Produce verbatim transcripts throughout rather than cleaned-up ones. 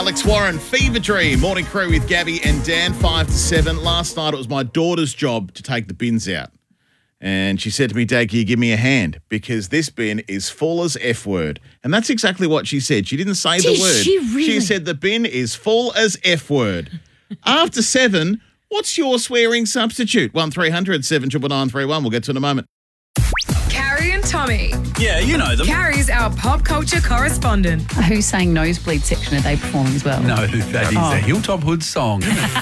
Alex Warren, Fever Dream, Morning Crew with Gabby and Dan, five to seven. Last night it was my daughter's job to take the bins out. And she said to me, Dad, can you give me a hand? Because this bin is full as F word. And that's exactly what she said. She didn't say Did the word. she really? She said the bin is full as F word. After seven, what's your swearing substitute? one three hundred seven nine nine nine three one. We'll get to it in a moment. Carrie and Tommy. Yeah, you know them. Carrie's our pop culture correspondent. Who's saying nosebleed section are they performing as well? No, that is Oh. a Hilltop Hood song.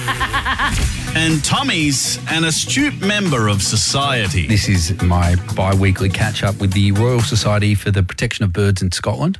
And Tommy's an astute member of society. This is my bi-weekly catch-up with the Royal Society for the Protection of Birds in Scotland.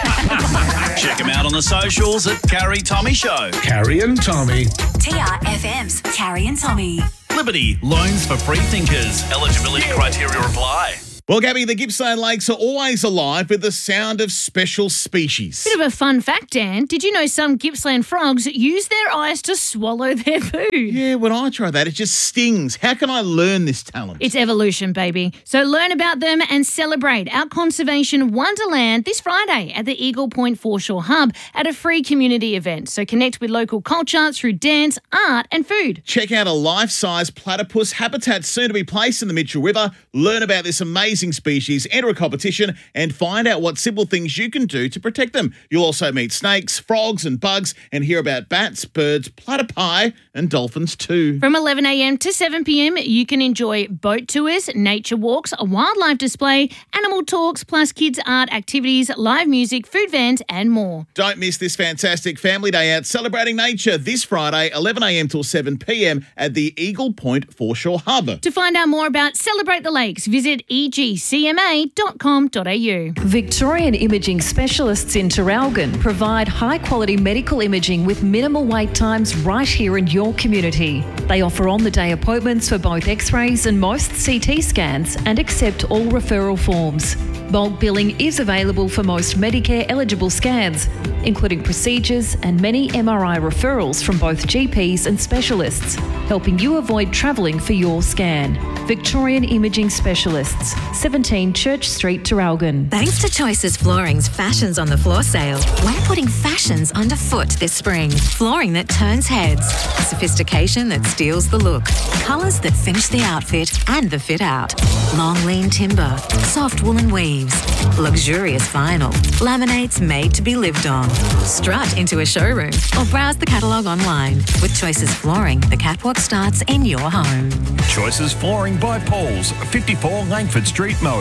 Check him out on the socials at Carrie Tommy Show. Carrie and Tommy. T R F M's Carrie and Tommy. Liberty, loans for free thinkers. Eligibility criteria apply. Well, Gabby, the Gippsland Lakes are always alive with the sound of special species. Bit of a fun fact, Dan. Did you know some Gippsland frogs use their eyes to swallow their food? Yeah, when I try that, it just stings. How can I learn this talent? It's evolution, baby. So learn about them and celebrate our conservation wonderland this Friday at the Eagle Point Foreshore Hub at a free community event. So connect with local culture through dance, art and food. Check out a life-size platypus habitat soon to be placed in the Mitchell River. Learn about this amazing species, enter a competition and find out what simple things you can do to protect them. You'll also meet snakes, frogs and bugs and hear about bats, birds, platypi and dolphins too. From eleven a.m. to seven p.m, you can enjoy boat tours, nature walks, a wildlife display, animal talks, plus kids' art activities, live music, food vans and more. Don't miss this fantastic family day out celebrating nature this Friday, eleven a.m. till seven p.m. at the Eagle Point Foreshore Hub. To find out more about Celebrate the Lakes, visit e g c m a dot com dot a u. Victorian Imaging Specialists in Terralgan provide high-quality medical imaging with minimal wait times right here in your community. They offer on-the-day appointments for both X-rays and most C T scans and accept all referral forms. Bulk billing is available for most Medicare-eligible scans, including procedures and many M R I referrals from both G Ps and specialists, helping you avoid travelling for your scan. Victorian Imaging Specialists, seventeen Church Street, Terralgan. Thanks to Choices Flooring's Fashions on the Floor sale, we're putting fashions underfoot this spring. Flooring that turns heads, sophistication that steals the look, colours that finish the outfit and the fit out. Long lean timber, soft woolen weaves, luxurious vinyl, laminates made to be lived on. Strut into a showroom or browse the catalogue online. With Choices Flooring, the catwalk starts in your home. Choices Flooring by Paul's, fifty-four Langford Street, Moe.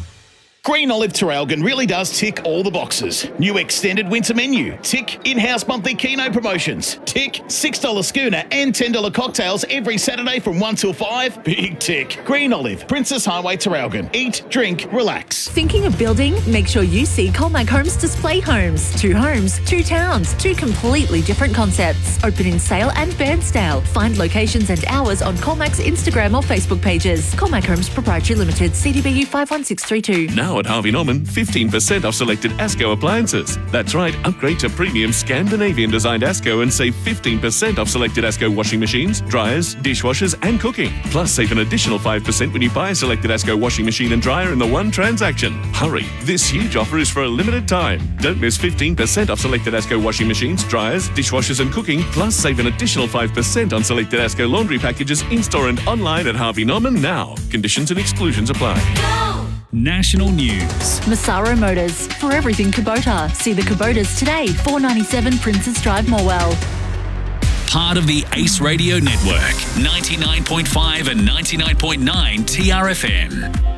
Green Olive Terralgan really does tick all the boxes. New extended winter menu. Tick. In-house monthly Keno promotions. Tick. six dollars schooner and ten dollars cocktails every Saturday from one till five. Big tick. Green Olive, Princess Highway, Terralgan. Eat, drink, relax. Thinking of building? Make sure you see Colmac Homes Display Homes. Two homes, two towns, two completely different concepts. Open in Sale and Bairnsdale. Find locations and hours on Colmac's Instagram or Facebook pages. Colmac Homes Proprietary Limited, C D B U five one six three two. Now at Harvey Norman, fifteen percent off selected ASCO appliances. That's right, upgrade to premium Scandinavian designed ASCO and save fifteen percent off selected ASCO washing machines, dryers, dishwashers and cooking. Plus save an additional five percent when you buy a selected ASCO washing machine and dryer in the one transaction. Hurry, this huge offer is for a limited time. Don't miss fifteen percent off selected ASCO washing machines, dryers, dishwashers and cooking. Plus save an additional five percent on selected ASCO laundry packages in-store and online at Harvey Norman now. Conditions and exclusions apply. National news. Massaro Motors, for everything Kubota. See the Kubotas today, four ninety-seven Princess Drive, Morwell. Part of the Ace Radio Network, ninety-nine point five and ninety-nine point nine T R F M.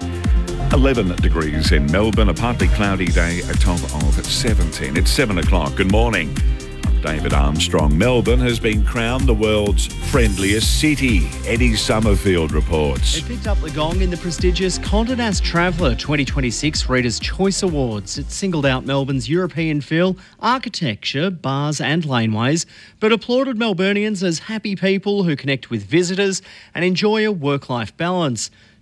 eleven degrees in Melbourne, a partly cloudy day, a top of seventeen. It's seven o'clock. Good morning. I'm David Armstrong. Melbourne has been crowned the world's friendliest city. Eddie Summerfield reports. It picked up the gong in the prestigious Condé Nast Traveller twenty twenty-six Reader's Choice Awards. It singled out Melbourne's European feel, architecture, bars and laneways, but applauded Melburnians as happy people who connect with visitors and enjoy a work-life balance.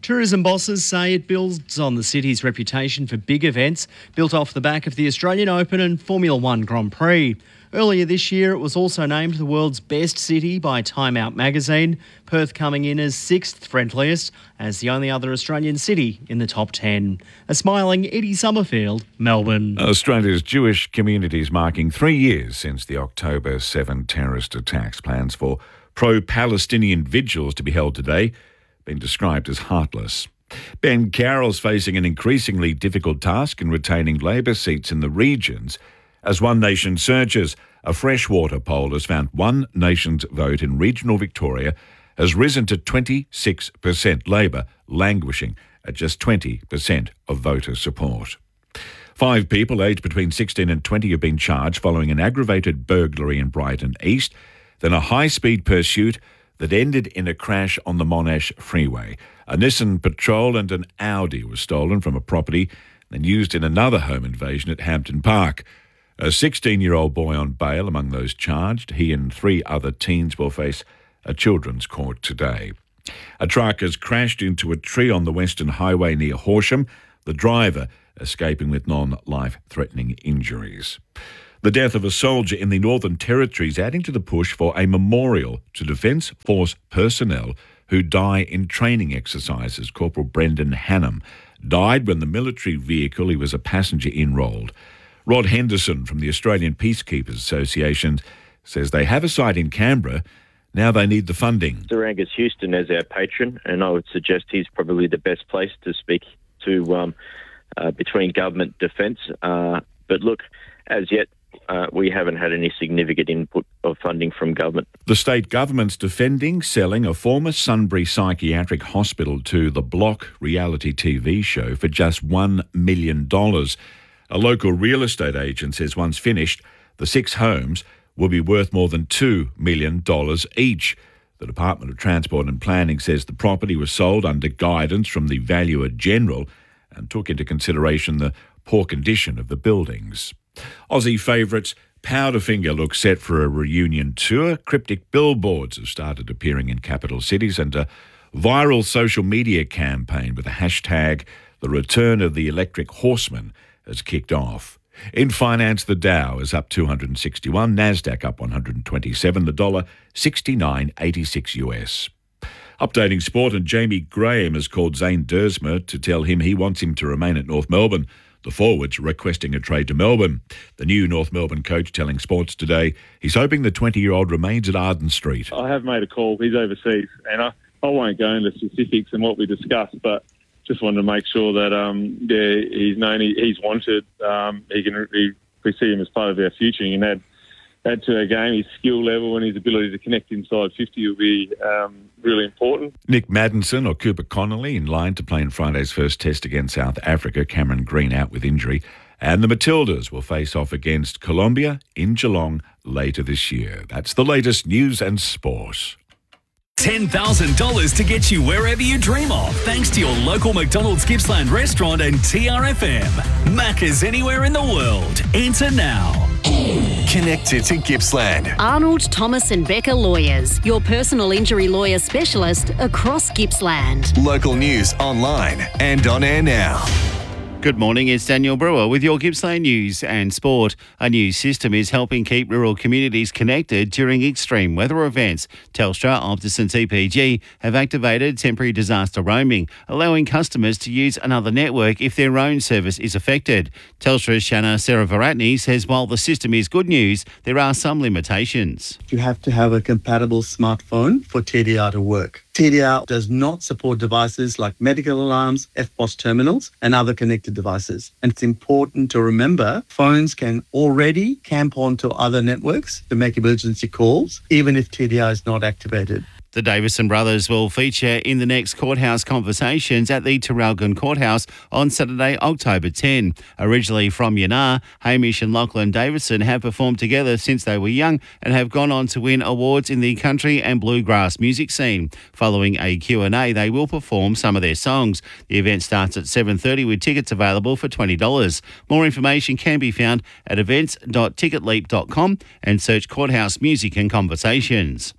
Tourism bosses say it builds on the city's reputation for big events, built off the back of the Australian Open and Formula One Grand Prix. Earlier this year, it was also named the world's best city by Time Out magazine, Perth coming in as sixth friendliest, as the only other Australian city in the top ten. A smiling Eddie Summerfield, Melbourne. Australia's Jewish community is marking three years since the October seventh terrorist attacks. Plans for pro-Palestinian vigils to be held today been described as heartless. Ben Carroll's facing an increasingly difficult task in retaining Labor seats in the regions as One Nation surges. A Freshwater poll has found One Nation's vote in regional Victoria has risen to twenty-six percent, Labor languishing at just twenty percent of voter support. Five people aged between sixteen and twenty have been charged following an aggravated burglary in Brighton East, then a high-speed pursuit that ended in a crash on the Monash Freeway. A Nissan Patrol and an Audi were stolen from a property and used in another home invasion at Hampton Park. A sixteen-year-old boy on bail among those charged. He and three other teens will face a children's court today. A truck has crashed into a tree on the Western Highway near Horsham, the driver escaping with non-life-threatening injuries. The death of a soldier in the Northern Territory is adding to the push for a memorial to Defence Force personnel who die in training exercises. Corporal Brendan Hannam died when the military vehicle he was a passenger in rolled. Rod Henderson from the Australian Peacekeepers Association says they have a site in Canberra. Now they need the funding. Sir Angus Houston as our patron, and I would suggest he's probably the best place to speak to um, uh, between government defence. Uh, but look, as yet, uh, we haven't had any significant input of funding from government. The state government's defending selling a former Sunbury psychiatric hospital to The Block reality T V show for just one million dollars. A local real estate agent says once finished, the six homes will be worth more than two million dollars each. The Department of Transport and Planning says the property was sold under guidance from the Valuer General and took into consideration the poor condition of the buildings. Aussie favourites Powderfinger look set for a reunion tour. Cryptic billboards have started appearing in capital cities, and a viral social media campaign with the hashtag The Return of the Electric Horseman has kicked off. In finance, the Dow is up two hundred sixty-one, Nasdaq up one hundred twenty-seven, the dollar sixty-nine eighty-six U S. Updating sport, and Jamie Graham has called Zane Dersma to tell him he wants him to remain at North Melbourne. The forwards requesting a trade to Melbourne. The new North Melbourne coach telling Sports Today he's hoping the twenty-year-old remains at Arden Street. I have made a call. He's overseas, and I, I won't go into specifics and what we discussed, but just wanted to make sure that um, yeah, he's known he, he's wanted. Um, he can he, we see him as part of our future. He can add add to our game. His skill level and his ability to connect inside fifty will be um, really important. Nick Maddinson or Cooper Connolly in line to play in Friday's first test against South Africa. Cameron Green out with injury. And the Matildas will face off against Colombia in Geelong later this year. That's the latest news and sport. ten thousand dollars to get you wherever you dream of, thanks to your local McDonald's Gippsland restaurant and T R F M. Macca's anywhere in the world. Enter now. Connected to Gippsland. Arnold, Thomas and Becker Lawyers, your personal injury lawyer specialist across Gippsland. Local news online and on air now. Good morning, it's Daniel Brewer with your Gippsland news and sport. A new system is helping keep rural communities connected during extreme weather events. Telstra, Optus and T P G have activated temporary disaster roaming, allowing customers to use another network if their own service is affected. Telstra's Shanna Saravaratney says while the system is good news, there are some limitations. You have to have a compatible smartphone for T D R to work. T D R does not support devices like medical alarms, F P O S terminals and other connected devices. And it's important to remember phones can already camp onto other networks to make emergency calls, even if T D R is not activated. The Davison brothers will feature in the next Courthouse Conversations at the Traralgon Courthouse on Saturday, October tenth. Originally from Yannar, Hamish and Lachlan Davison have performed together since they were young and have gone on to win awards in the country and bluegrass music scene. Following a Q and A, they will perform some of their songs. The event starts at seven thirty with tickets available for twenty dollars. More information can be found at events dot ticket leap dot com and search Courthouse Music and Conversations.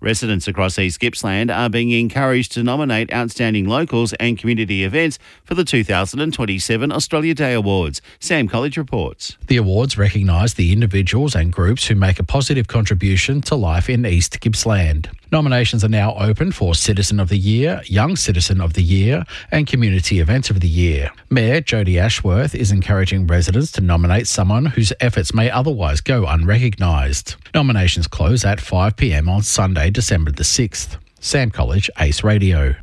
Residents across East Gippsland are being encouraged to nominate outstanding locals and community events for the two thousand twenty-seven Australia Day Awards. Sam College reports. The awards recognise the individuals and groups who make a positive contribution to life in East Gippsland. Nominations are now open for Citizen of the Year, Young Citizen of the Year and Community Event of the Year. Mayor Jodie Ashworth is encouraging residents to nominate someone whose efforts may otherwise go unrecognised. Nominations close at five p m on Sunday, December the sixth. Sam College, Ace Radio.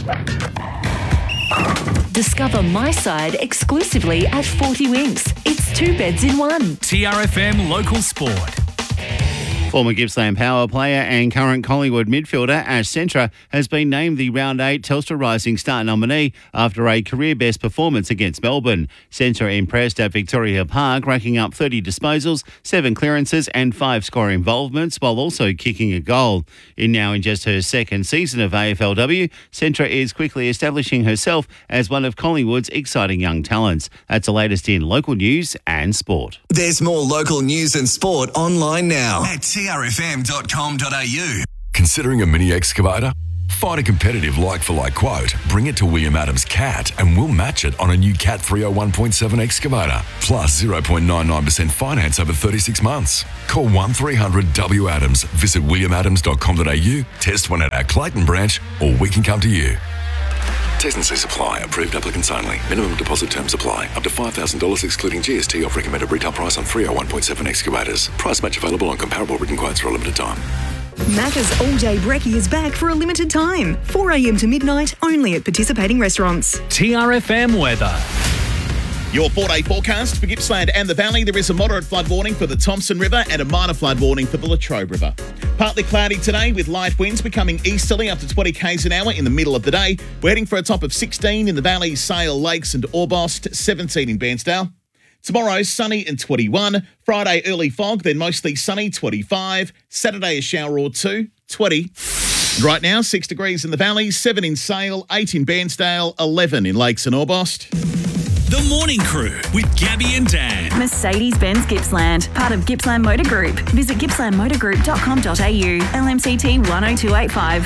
Discover My Side exclusively at forty Winks. It's two beds in one. T R F M Local Sport. Former Gippsland power player and current Collingwood midfielder Ash Centra has been named the Round eight Telstra Rising Star nominee after a career-best performance against Melbourne. Centra impressed at Victoria Park, racking up thirty disposals, seven clearances and five score involvements, while also kicking a goal. In now in just her second season of A F L W, Centra is quickly establishing herself as one of Collingwood's exciting young talents. That's the latest in local news and sport. There's more local news and sport online now at T R F M dot com dot a u. Considering a mini excavator? Find a competitive like-for-like quote, bring it to William Adams Cat and we'll match it on a new Cat three oh one point seven excavator. Plus zero point nine nine percent finance over thirty-six months. Call one three hundred W Adams, visit william adams dot com dot a u, test one at our Clayton branch or we can come to you. T's and C's apply. Approved applicants only. Minimum deposit terms apply. Up to five thousand dollars excluding G S T off recommended retail price on three oh one point seven excavators. Price match available on comparable written quotes for a limited time. Macca's All Day Brekkie is back for a limited time. four a m to midnight only at participating restaurants. T R F M weather. Your four-day forecast for Gippsland and the Valley. There is a moderate flood warning for the Thompson River and a minor flood warning for the Latrobe River. Partly cloudy today with light winds becoming easterly up to twenty k's an hour in the middle of the day. We're heading for a top of sixteen in the Valley, Sale, Lakes and Orbost, seventeen in Bairnsdale. Tomorrow, sunny and twenty-one. Friday, early fog, then mostly sunny, twenty-five. Saturday, a shower or two, twenty. Right now, six degrees in the Valley, seven in Sale, eight in Bairnsdale, eleven in Lakes and Orbost. The Morning Crew with Gabby and Dan. Mercedes-Benz Gippsland, part of Gippsland Motor Group. Visit gippsland motor group dot com dot a u. L M C T one oh two eight five.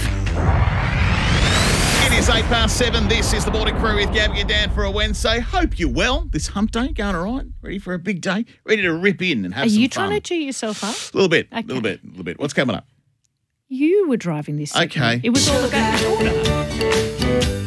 It is eight past seven. This is the Morning Crew with Gabby and Dan for a Wednesday. Hope you're well. This hump day going all right? Ready for a big day? Ready to rip in and have Are some you fun? trying to cheer yourself up? A little bit, a Okay. little bit, a little bit. What's coming up? You were driving this segment. Okay. It was all about your daughter.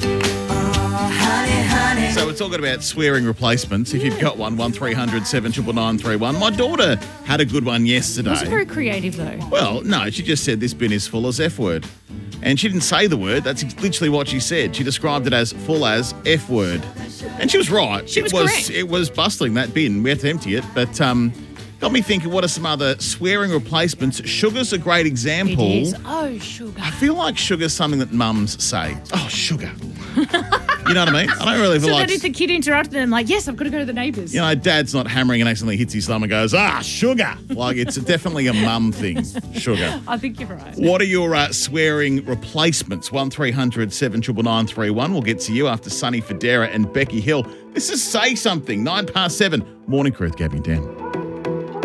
So we're talking about swearing replacements. If you've got one, one three hundred seven nine nine three one. My daughter had a good one yesterday. It wasn't very creative, though. Well, no, she just said this bin is full as F word. And she didn't say the word. That's literally what she said. She described it as full as F word. And she was right. She it was was correct. It was bustling, that bin. We had to empty it. But um, got me thinking, what are some other swearing replacements? Sugar's a great example. It is. Oh, sugar. I feel like sugar's something that mums say. Oh, sugar. You know what I mean? I don't really feel So like... that if the kid interrupted them, like, yes, I've got to go to the neighbours. You know, dad's not hammering and accidentally hits his thumb and goes, ah, sugar. Like, it's definitely a mum thing, sugar. I think you're right. What are your uh, swearing replacements? one three hundred seven nine nine three one. We'll get to you after Sunny Federa and Becky Hill. This is Say Something, nine past seven. Morning Crew with Gabby and Dan.